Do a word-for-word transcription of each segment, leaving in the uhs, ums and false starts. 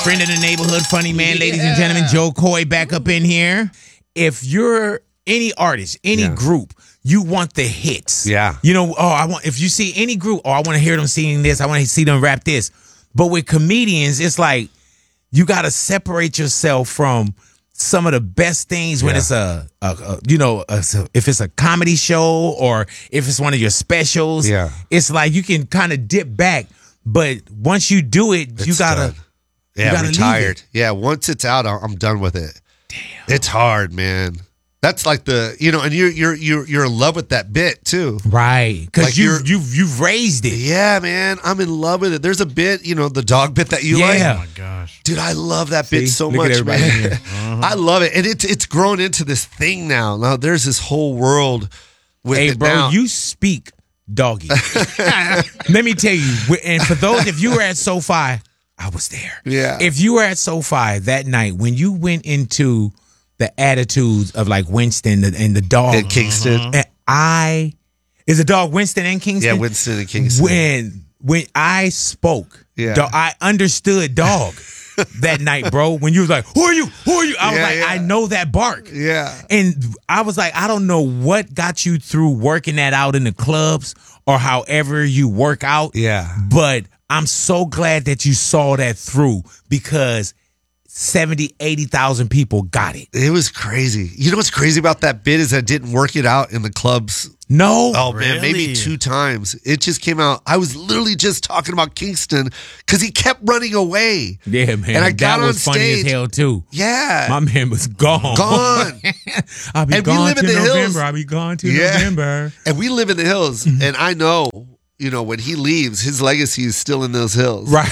Friend of the neighborhood, funny man, Yeah. ladies and gentlemen, Joe Coy back up in here. If you're any artist, any Yeah. group, you want the hits. Yeah. You know, oh, I want if you see any group, oh, I want to hear them singing this, I want to see them rap this. But with comedians, it's like you got to separate yourself from some of the best things when Yeah. it's a, a, a you know, a, if it's a comedy show or if it's one of your specials. Yeah. It's like you can kind of dip back, but once you do it, you It's gotta. done. Yeah, gotta leave retired. it. Yeah, once it's out, I- I'm done with it. Damn, it's hard, man. That's like the you know, and you're you're you're you're in love with that bit too, Right, because Like you you're- you've you've raised it. Yeah, man, I'm in love with it. There's a bit, you know, the dog bit that you Yeah. like. Oh my gosh. Dude, I love that See? bit so Look at much, everybody man. here. I love it, and it's it's grown into this thing now. Now there's this whole world with Hey, it bro, now. you speak doggy. Let me tell you, and for those, if you were at SoFi, I was there. Yeah. If you were at SoFi that night when you went into the attitudes of like Winston and the, and the dog, in Kingston. and I is the dog Winston and Kingston. Yeah, Winston and Kingston. When when I spoke, Yeah. dog, I understood dog that night, bro. When you was like, "Who are you? Who are you?" I was Yeah, like, yeah. "I know that bark." Yeah. And I was like, I don't know what got you through working that out in the clubs or however you work out. Yeah. But I'm so glad that you saw that through because seventy, eighty thousand people got it. It was crazy. You know what's crazy about that bit is I didn't work it out in the clubs. No. Oh man, maybe Really? two times. It just came out. I was literally just talking about Kingston because he kept running away. Yeah, man. And I that got on was funny stage. as hell too. Yeah. My man was gone. Gone. I'll be And we gone live in to the November. hills. I'll be gone to Yeah. November. And we live in the hills, Mm-hmm. and I know, you know, when he leaves, his legacy is still in those hills. Right.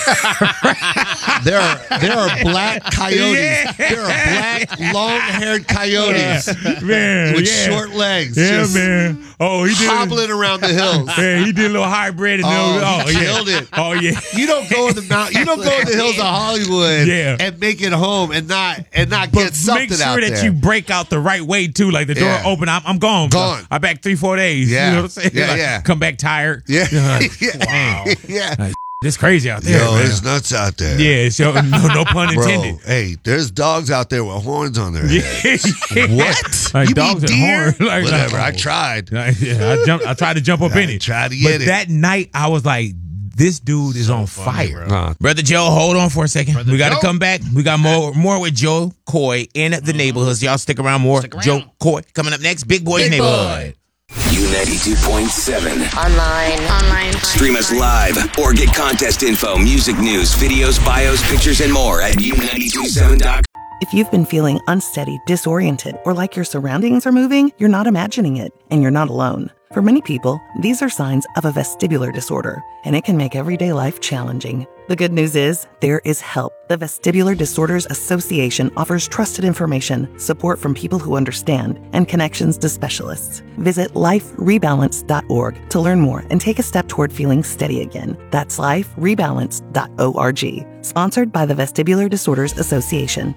There are there are black coyotes. Yeah. There are black long-haired coyotes Man. with yeah. short legs. Yeah, just man. Oh, he did. hobbling around the hills. Yeah, he did a little hybrid. And Oh, oh, he yeah. killed it. Oh, yeah. You don't go in the mount. You don't go in the hills of Hollywood Yeah. and make it home and not and not But get something make sure out that there. you break out the right way too. Like the door Yeah. open, I'm, I'm gone. Gone. I back three, four days. Yeah. You know what I'm saying? Yeah, Like, yeah. Come back tired. yeah, Like, yeah, wow. yeah. Like, it's crazy out there. Yo, man. it's nuts out there. Yeah, so, no, no pun Bro, intended. hey, there's dogs out there with horns on their head. Yeah. What? Like you dogs mean and deer? horns. Like, Whatever. like, I tried. Like, yeah, I jumped. I tried to jump up in I it. tried to but get it. that night, I was like, "This dude is on funny, fire." bro. Uh, Brother Joe, hold on for a second. Brother we got to Joe. come back. We got more more with Joe Coy in the neighborhoods. Y'all stick around more. Stick around. Joe Coy coming up next. Big Boy's Big Neighborhood. U ninety-two point seven. Online. Online. Stream us live or get contest info, music news, videos, bios, pictures, and more at U nine two seven dot com. If you've been feeling unsteady, disoriented, or like your surroundings are moving, you're not imagining it, and you're not alone. For many people, these are signs of a vestibular disorder, and it can make everyday life challenging. The good news is, there is help. The Vestibular Disorders Association offers trusted information, support from people who understand, and connections to specialists. Visit life rebalance dot org to learn more and take a step toward feeling steady again. That's life rebalance dot org. Sponsored by the Vestibular Disorders Association.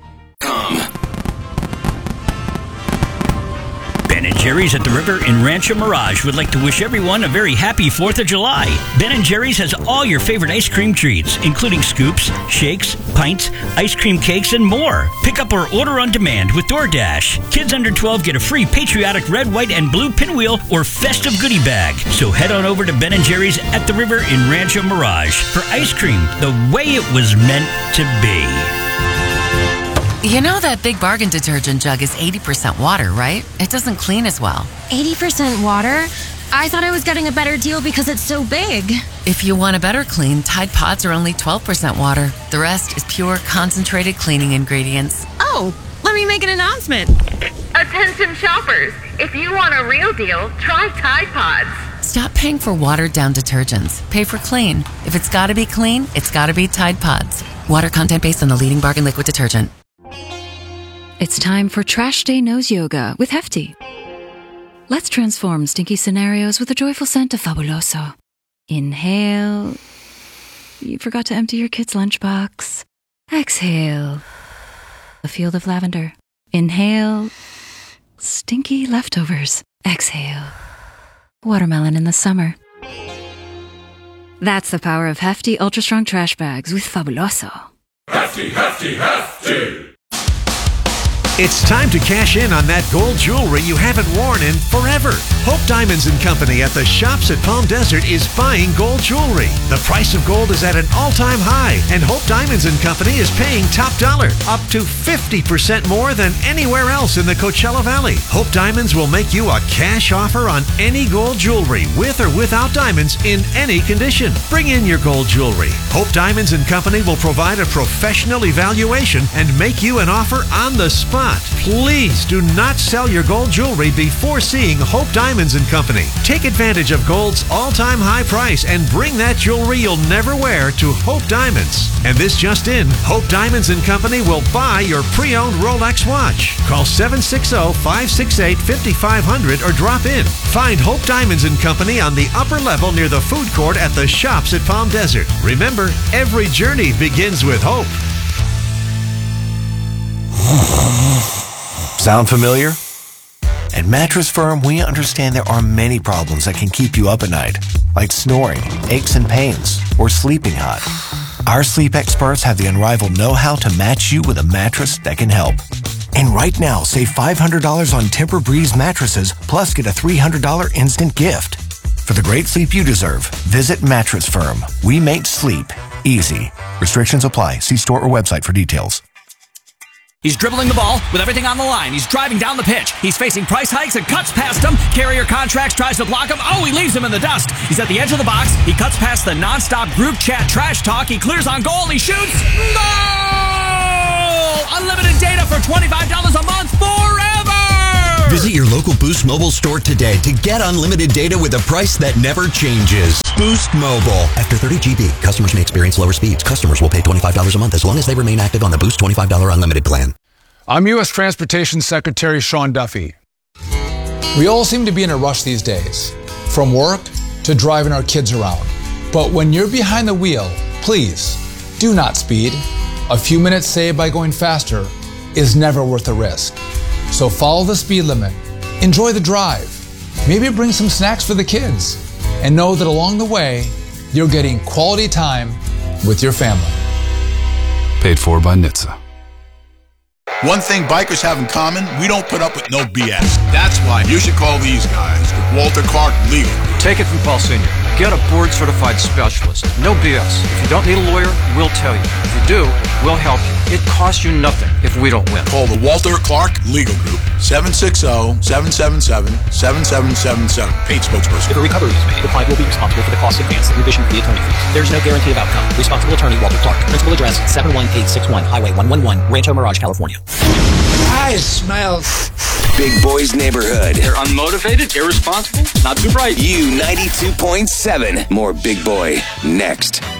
Ben and Jerry's at the river in Rancho Mirage would like to wish everyone a very happy fourth of July. Ben and Jerry's has all your favorite ice cream treats, including scoops, shakes, pints, ice cream cakes, and more. Pick up or order on demand with DoorDash. Kids under twelve get a free patriotic red, white, and blue pinwheel or festive goodie bag. So head on over to Ben and Jerry's at the river in Rancho Mirage for ice cream the way it was meant to be. You know that Big Bargain detergent jug is eighty percent water, right? It doesn't clean as well. eighty percent water? I thought I was getting a better deal because it's so big. If you want a better clean, Tide Pods are only twelve percent water. The rest is pure, concentrated cleaning ingredients. Oh, let me make an announcement. Attention shoppers, if you want a real deal, try Tide Pods. Stop paying for watered-down detergents. Pay for clean. If it's gotta be clean, it's gotta be Tide Pods. Water content based on the leading bargain liquid detergent. It's time for Trash Day Nose Yoga with Hefty. Let's transform stinky scenarios with a joyful scent of Fabuloso. Inhale. You forgot to empty your kid's lunchbox. Exhale. A field of lavender. Inhale. Stinky leftovers. Exhale. Watermelon in the summer. That's the power of Hefty Ultra Strong Trash Bags with Fabuloso. Hefty, hefty, hefty. It's time to cash in on that gold jewelry you haven't worn in forever. Hope Diamonds and Company at the Shops at Palm Desert is buying gold jewelry. The price of gold is at an all-time high, and Hope Diamonds and Company is paying top dollar, up to fifty percent more than anywhere else in the Coachella Valley. Hope Diamonds will make you a cash offer on any gold jewelry, with or without diamonds, in any condition. Bring in your gold jewelry. Hope Diamonds and Company will provide a professional evaluation and make you an offer on the spot. Please do not sell your gold jewelry before seeing Hope Diamonds and Company. Take advantage of gold's all-time high price and bring that jewelry you'll never wear to Hope Diamonds. And this just in, Hope Diamonds and Company will buy your pre-owned Rolex watch. Call seven six zero, five six eight, five five zero zero or drop in. Find Hope Diamonds and Company on the upper level near the food court at the Shops at Palm Desert. Remember, every journey begins with hope. Sound familiar? At Mattress Firm, we understand there are many problems that can keep you up at night, like snoring, aches and pains, or sleeping hot. Our sleep experts have the unrivaled know-how to match you with a mattress that can help. And right now, save five hundred dollars on Tempur-Breeze mattresses, plus get a three hundred dollars instant gift. For the great sleep you deserve, visit Mattress Firm. We make sleep easy. Restrictions apply. See store or website for details. He's dribbling the ball with everything on the line. He's driving down the pitch. He's facing price hikes and cuts past him. Carrier Contracts tries to block him. Oh, he leaves him in the dust. He's at the edge of the box. He cuts past the nonstop group chat trash talk. He clears on goal. He shoots. Goal! Unlimited data for twenty-five dollars a month forever! Visit your local Boost Mobile store today to get unlimited data with a price that never changes. Boost Mobile. After thirty gigabytes, customers may experience lower speeds. Customers will pay twenty-five dollars a month as long as they remain active on the Boost twenty-five dollars unlimited plan. I'm U S Transportation Secretary Sean Duffy. We all seem to be in a rush these days, from work to driving our kids around. But when you're behind the wheel, please do not speed. A few minutes saved by going faster is never worth the risk. So follow the speed limit, enjoy the drive, maybe bring some snacks for the kids, and know that along the way, you're getting quality time with your family. Paid for by N H T S A. One thing bikers have in common, we don't put up with no B S. That's why you should call these guys, Walter Clark Legal. Take it from Paul Senior Get a board-certified specialist. No B S. If you don't need a lawyer, we'll tell you. If you do, we'll help you. It costs you nothing if we don't win. Call the Walter Clark Legal Group, seven six zero, seven seven seven, seven seven seven seven. Paid spokesperson. If a recovery is made, the client will be responsible for the cost advance and revision fee attorney fees. There is no guarantee of outcome. Responsible attorney Walter Clark. Principal address seven one eight six one Highway one one one, Rancho Mirage, California. I smell Big Boy's Neighborhood. They're unmotivated, irresponsible, not too bright. U ninety-two point seven. More Big Boy next.